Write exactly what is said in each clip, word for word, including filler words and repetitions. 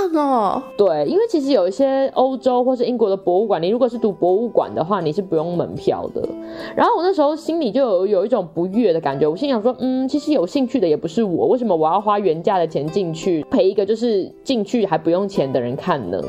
哦。 对，因为其实有一些欧洲或是英国的博物馆，你如果是读博物馆的话，你是不用门票的。然后我那时候心里就有有一种不悦的感觉，我心想说，嗯，其实有兴趣的也不是我，为什么我要花原价的钱进去，陪一个就是进去还不用钱的人看呢？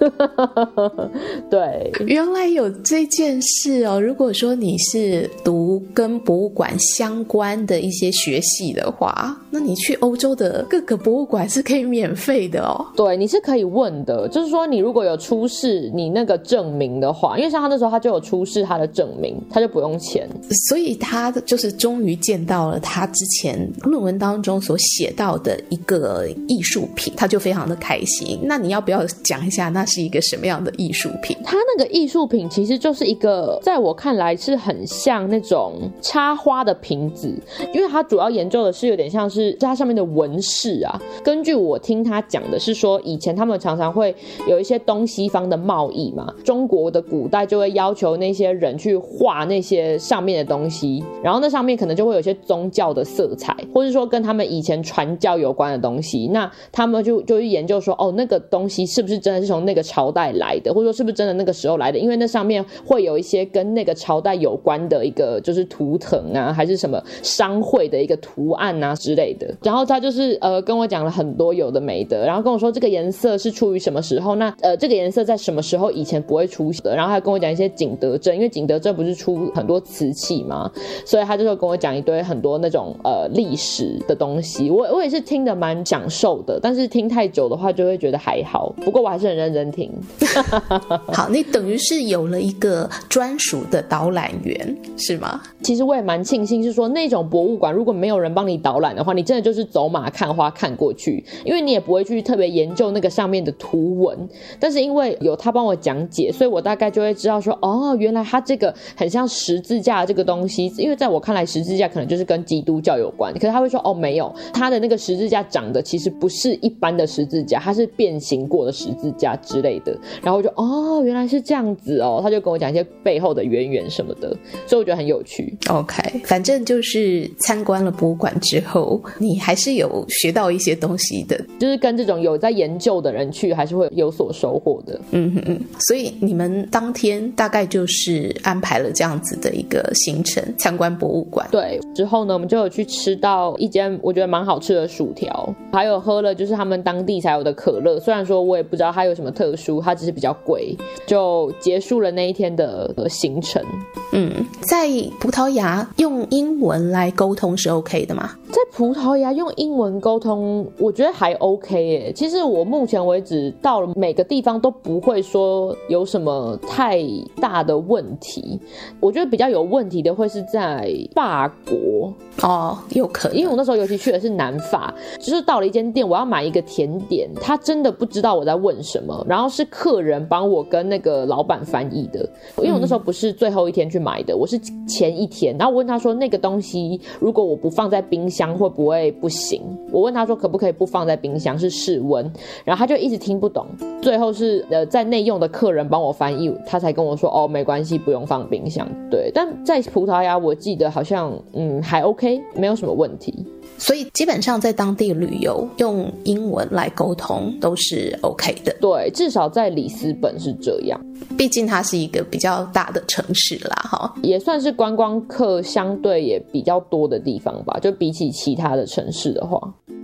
对， 原来有这件事哦。如果说你是读跟博物馆相关的一些学系的话，那你去欧洲的各个博物馆是可以免费的哦。 对，你是可以问的，就是说你如果有出示你那个证明的话，因为像他那时候他就有出示他的证明，他就不用钱。 所以他就是终于见到了他之前论文当中所写到的一个艺术品，他就非常的开心。那你要不要讲一下那是一个什么样的艺术品？ 他那个艺术品其实就是一个在我看来是很像那种插花的瓶子，因为他主要研究的是有点像是它上面的纹饰啊。根据我听他讲的是说，以前他们常常会有一些东西方的贸易嘛，中国的古代就会要求那些人去画那些上面的东西，然后那上面可能就会有一些宗教的色彩，或是说跟他们以前传教有关的东西，那他们就就去研究说，哦，那个东西是不是真的是从那个朝代来的，或者说是不是真的那个时候来的，因为那上面会有一些跟那个朝代有关的一个就是图腾啊，还是什么商会的一个图案啊之类的。然后他就是呃跟我讲了很多有的没的，然后跟我说这个颜色是出于什么时候，那呃这个颜色在什么时候以前不会出现的，然后还跟我讲一些景德镇，因为景德镇不是出很多瓷器嘛，所以他就跟我讲一堆很多那种呃历史的东西。我我也是听得蛮享受的，但是听太久的话就会觉得还好，不过我还是很认真听。 好，你等于是有了一个专属的导览员是吗？ 其实我也蛮庆幸是说那种博物馆如果没有人帮你导览的话，你真的就是走马看花看过去，因为你也不会去特别研究那个上面的图文，但是因为有他帮我讲解，所以我大概就会知道说，哦，原来他这个很像十字架的这个东西，因为在我看来十字架可能就是跟基督教有关，可是他会说，哦，没有，他的那个十字架长得其实不是一般的十字架，它是变形过的十字架之类的，然后我就哦原来是这样子哦，他就跟我讲一些背后的渊源什么的，所以我觉得很有趣。 OK， 反正就是参观了博物馆之后你还是有学到一些东西的， 就是跟这种有在研究的人去还是会有所收获的。 嗯哼嗯，所以你们当天大概就是安排了这样子的一个行程参观博物馆。 对，之后呢我们就有去吃到一间我觉得蛮好吃的薯条，还有喝了就是他们当地才有的可乐，虽然说我也不知道它有什么特殊，它只是比较贵，就结束了那一天的行程。 嗯，在葡萄牙用英文来沟通是 OK 的吗？ 在葡萄牙用英文沟通我觉得还 OK 耶，其实我目前为止到了每个地方都不会说有什么太大的问题，我觉得比较有问题的会是在法国哦，有可能， 因为我那时候尤其去的是南法，就是到了一间店我要买一个甜点，他真的不知道我在问什么，然后是客人帮我跟那个老板翻译的，因为我那时候不是最后一天去买的，我是前一天，然后我问他说那个东西如果我不放在冰箱会不会不行，我问他说可不可以不放在冰箱是室温，然后他就一直听不懂，最后是呃在内用的客人帮我翻译，他才跟我说哦没关系不用放冰箱。对，但在葡萄牙我记得好像嗯还 OK， 没有什么问题， 所以基本上在当地旅游用英文来沟通都是 OK 的。 对，至少在里斯本是这样， 毕竟它是一个比较大的城市啦， 也算是观光客相对也比较多的地方吧，就比起其他的城市的话。